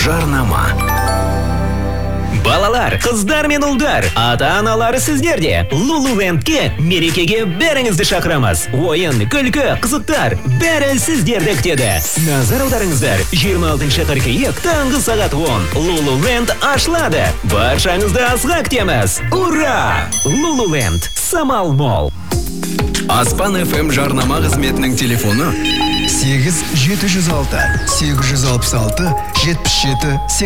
жарнама. Балалар, қыздар мен ұлдар, ата-аналары сіздерде. Лулулендке мерекеге бәріңізді шақырамыз. Ойын, күлкі, қызықтар, бәрі сіздерді күтеді. Назар аударыңыздар, 26 қыркүйек таңғы сағат 10. Лулуленд ашылады. Баршаңызды асыға күтеміз. Ура! Лулуленд, Самал Мол. Аспан FM жарнама қызметінің телефоны 8 706 866 77